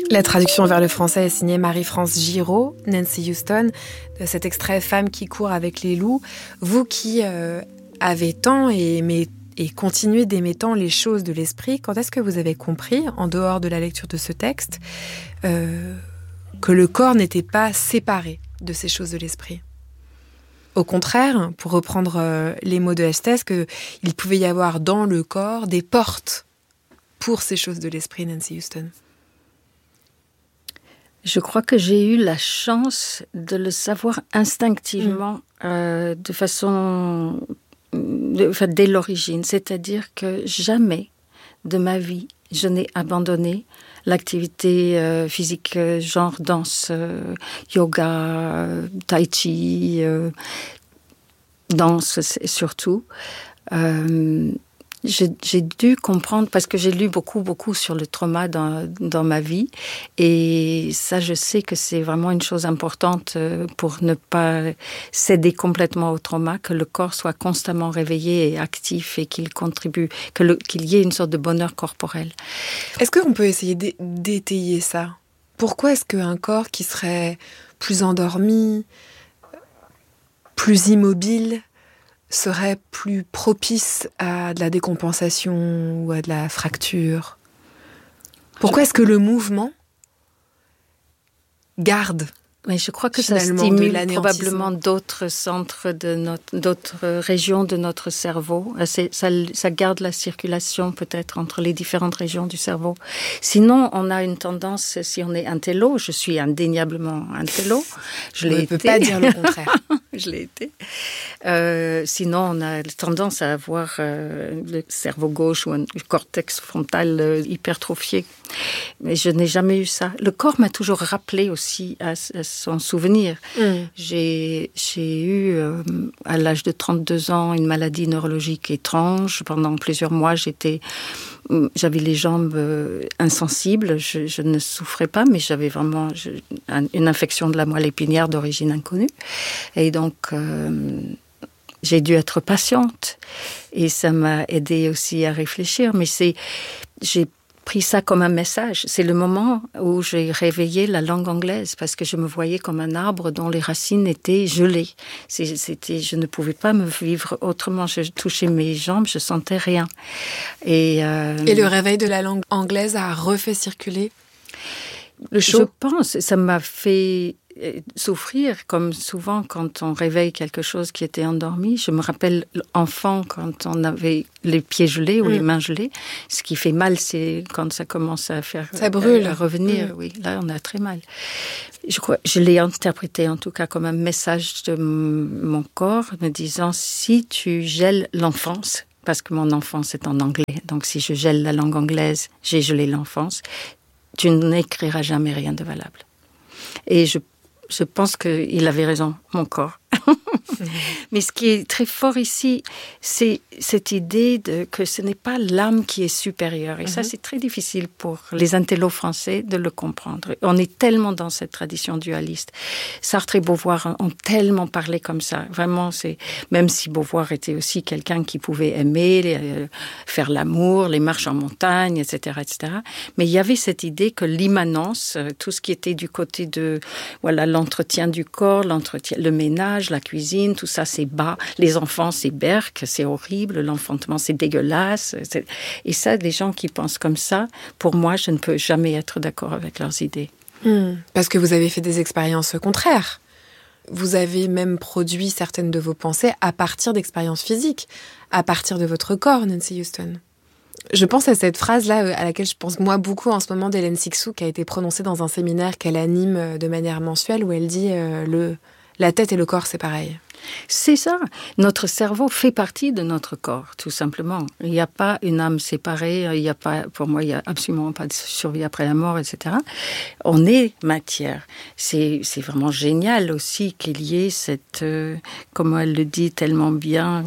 La traduction vers le français est signée Marie-France Giraud, Nancy Houston, de cet extrait « Femme qui court avec les loups ». Vous qui avez tant aimé et continuez d'aimer tant les choses de l'esprit, quand est-ce que vous avez compris, en dehors de la lecture de ce texte, que le corps n'était pas séparé de ces choses de l'esprit ? Au contraire, pour reprendre les mots de Estes, qu'il pouvait y avoir dans le corps des portes pour ces choses de l'esprit, Nancy Houston. Je crois que j'ai eu la chance de le savoir instinctivement, de façon, dès l'origine. C'est-à-dire que jamais de ma vie, je n'ai abandonné l'activité physique, genre danse, yoga, tai chi, danse surtout. J'ai dû comprendre, parce que j'ai lu beaucoup sur le trauma dans ma vie, et ça, je sais que c'est vraiment une chose importante pour ne pas céder complètement au trauma, que le corps soit constamment réveillé et actif et qu'il contribue, qu'il y ait une sorte de bonheur corporel. Est-ce qu'on peut essayer d'étayer ça ? Pourquoi est-ce qu'un corps qui serait plus endormi, plus immobile, serait plus propice à de la décompensation ou à de la fracture ? Pourquoi est-ce que le mouvement garde ? Mais je crois que ça stimule probablement d'autres centres, d'autres régions de notre cerveau. Ça garde la circulation peut-être entre les différentes régions du cerveau. Sinon, on a une tendance, si on est intello, je suis indéniablement intello. Je l'ai été. On ne peut pas dire le contraire. Je l'ai été. Sinon, on a tendance à avoir le cerveau gauche ou un cortex frontal hypertrophié. Mais je n'ai jamais eu ça. Le corps m'a toujours rappelé aussi à son souvenir. J'ai eu, à l'âge de 32 ans, une maladie neurologique étrange. Pendant plusieurs mois, j'avais les jambes insensibles. Je ne souffrais pas, mais j'avais vraiment une infection de la moelle épinière d'origine inconnue. Et donc, j'ai dû être patiente. Et ça m'a aidé aussi à réfléchir. Mais j'ai pris ça comme un message. C'est le moment où j'ai réveillé la langue anglaise, parce que je me voyais comme un arbre dont les racines étaient gelées. Je ne pouvais pas me vivre autrement. Je touchais mes jambes, je sentais rien. Et le réveil de la langue anglaise a refait circuler le chaud ? Je pense, ça m'a fait souffrir, comme souvent quand on réveille quelque chose qui était endormi. Je me rappelle enfant, quand on avait les pieds gelés ou les mains gelées, ce qui fait mal, c'est quand ça commence à faire... Ça brûle. À revenir, oui. Là, on a très mal. Je l'ai interprété en tout cas comme un message de mon corps, me disant, si tu gèles l'enfance, parce que mon enfance est en anglais, donc si je gèle la langue anglaise, j'ai gelé l'enfance, tu n'écriras jamais rien de valable. Et je pense qu'il avait raison, mon corps. Mais ce qui est très fort ici, c'est cette idée que ce n'est pas l'âme qui est supérieure. Et ça, c'est très difficile pour les intellos français de le comprendre. On est tellement dans cette tradition dualiste. Sartre et Beauvoir ont tellement parlé comme ça. Vraiment, même si Beauvoir était aussi quelqu'un qui pouvait aimer, faire l'amour, les marches en montagne, etc., etc. Mais il y avait cette idée que l'immanence, tout ce qui était du côté de l'entretien du corps, le ménage, la cuisine, tout ça c'est bas, les enfants c'est berk, c'est horrible, l'enfantement c'est dégueulasse. Et ça, les gens qui pensent comme ça, pour moi, je ne peux jamais être d'accord avec leurs idées. Parce que vous avez fait des expériences contraires. Vous avez même produit certaines de vos pensées à partir d'expériences physiques, à partir de votre corps, Nancy Houston. Je pense à cette phrase-là, à laquelle je pense moi beaucoup en ce moment, d'Hélène Cixous, qui a été prononcée dans un séminaire qu'elle anime de manière mensuelle, où elle dit la tête et le corps, c'est pareil. C'est ça. Notre cerveau fait partie de notre corps, tout simplement. Il n'y a pas une âme séparée. Pour moi, il n'y a absolument pas de survie après la mort, etc. On est matière. C'est vraiment génial aussi qu'il y ait cette, comme elle le dit tellement bien,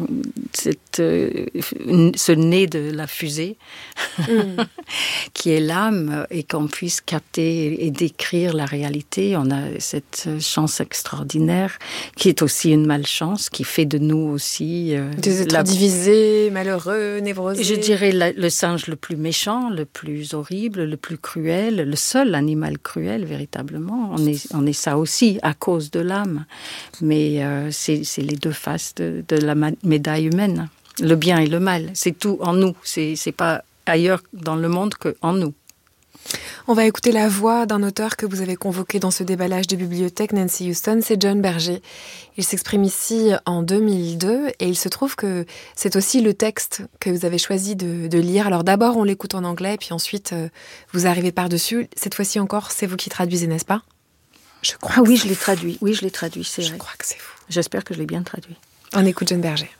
ce nez de la fusée, qui est l'âme, et qu'on puisse capter et décrire la réalité. On a cette chance extraordinaire, qui est aussi une malchance, malchance qui fait de nous aussi... des êtres divisés, malheureux, névrosés. Je dirais le singe le plus méchant, le plus horrible, le plus cruel, le seul animal cruel, véritablement. On est ça aussi, à cause de l'âme. Mais c'est les deux faces de la médaille humaine. Le bien et le mal, c'est tout en nous. C'est pas ailleurs dans le monde qu'en nous. On va écouter la voix d'un auteur que vous avez convoqué dans ce déballage de bibliothèque, Nancy Houston, c'est John Berger. Il s'exprime ici en 2002 et il se trouve que c'est aussi le texte que vous avez choisi de lire. Alors d'abord on l'écoute en anglais puis ensuite vous arrivez par-dessus. Cette fois-ci encore, c'est vous qui traduisez, n'est-ce pas? Je crois oui, je l'ai traduit. Oui, je l'ai traduit, c'est vrai. Je crois que c'est vous. J'espère que je l'ai bien traduit. On écoute John Berger.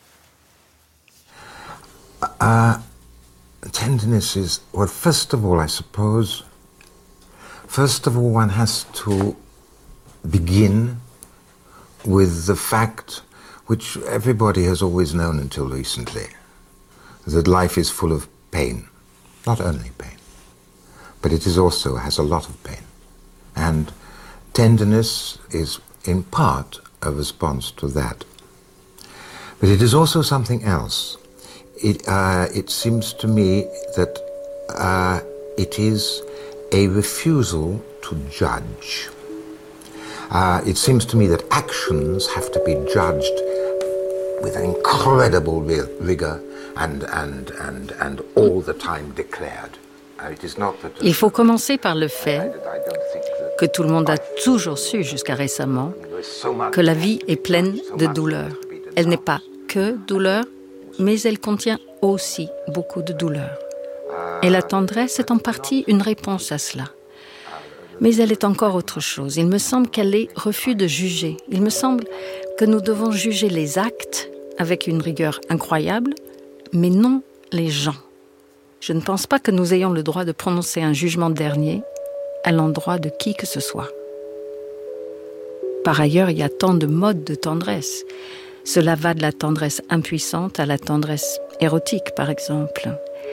Tenderness is, well, first of all, I suppose, one has to begin with the fact which everybody has always known until recently, that life is full of pain. Not only pain, but it is also has a lot of pain. And tenderness is in part a response to that. But it is also something else. It seems to me that it is a refusal to judge. It seems to me that actions have to be judged with an incredible rigor and all the time declared. Il faut commencer par le fait que tout le monde a toujours su jusqu'à récemment que la vie est pleine de douleur. Elle n'est pas que douleur, mais elle contient aussi beaucoup de douleur. Et la tendresse est en partie une réponse à cela. Mais elle est encore autre chose. Il me semble qu'elle est refus de juger. Il me semble que nous devons juger les actes avec une rigueur incroyable, mais non les gens. Je ne pense pas que nous ayons le droit de prononcer un jugement dernier à l'endroit de qui que ce soit. Par ailleurs, il y a tant de modes de tendresse. Cela va de la tendresse impuissante à la tendresse érotique, par exemple.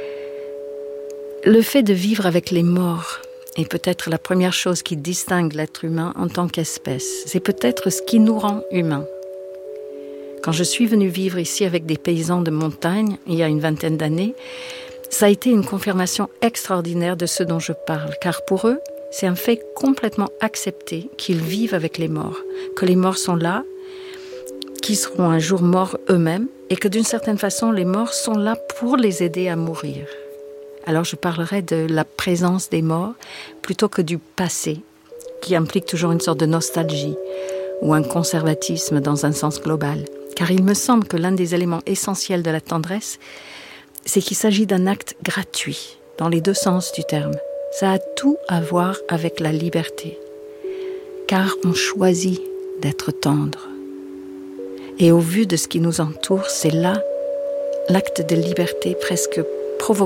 Le fait de vivre avec les morts est peut-être la première chose qui distingue l'être humain en tant qu'espèce. C'est peut-être ce qui nous rend humains. Quand je suis venue vivre ici avec des paysans de montagne, il y a une vingtaine d'années, ça a été une confirmation extraordinaire de ce dont je parle, car pour eux, c'est un fait complètement accepté qu'ils vivent avec les morts, que les morts sont là, qu'ils seront un jour morts eux-mêmes, et que d'une certaine façon, les morts sont là pour les aider à mourir. Alors je parlerai de la présence des morts plutôt que du passé, qui implique toujours une sorte de nostalgie ou un conservatisme dans un sens global. Car il me semble que l'un des éléments essentiels de la tendresse, c'est qu'il s'agit d'un acte gratuit, dans les deux sens du terme. Ça a tout à voir avec la liberté, car on choisit d'être tendre. Et au vu de ce qui nous entoure, c'est là l'acte de liberté presque